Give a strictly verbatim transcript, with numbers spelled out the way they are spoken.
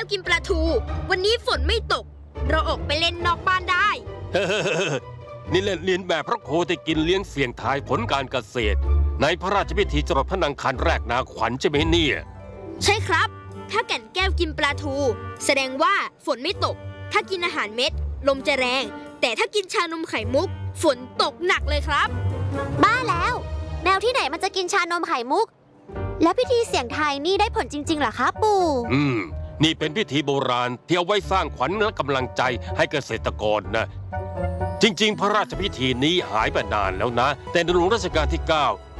กินปลาทูวันนี้ฝนไม่ตกเราออกไปเล่นนอกบ้านได้นี่เล่นเลียนแบบพระโคที่กินเลี้ยงเสี่ยงทายผลการเกษตรในพระราชพิธีจรดพระนางคันแรกนาขวัญใช่ไหมเนี่ยใช่ครับถ้าแก่นแก้วกินปลาทูแสดงว่าฝนไม่ตกถ้ากินอาหารเม็ดลมจะแรงแต่ถ้ากินชานมไข่มุกฝนตกหนักเลยครับบ้าแล้วแมวที่ไหนมันจะกินชานมไข่มุกแล้วพิธีเสี่ยงทายนี่ได้ผลจริงๆเหรอคะปู่อืมนี่เป็นพิธีโบราณที่เอาไว้สร้างขวัญและกำลังใจให้เกษตรกรนะจริงๆพระราชพิธีนี้หายไปนานแล้วนะแต่ในหลวงรัชกาลที่เก้า